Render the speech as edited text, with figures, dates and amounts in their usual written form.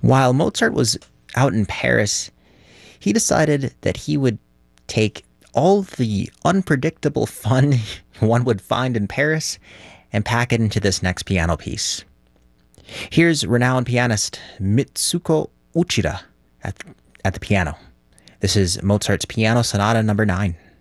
While Mozart was out in Paris, he decided that he would take all the unpredictable fun one would find in Paris and pack it into this next piano piece. Here's renowned pianist Mitsuko Uchida at the piano. This is Mozart's Piano Sonata Number 9.